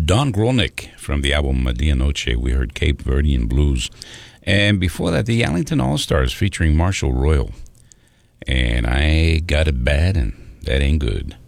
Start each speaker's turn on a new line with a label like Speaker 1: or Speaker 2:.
Speaker 1: Don Grolnick from the album Medianoche. We heard Cape Verdean Blues. And before that, the Allington All-Stars featuring Marshall Royal. And I Got It Bad, and That Ain't Good.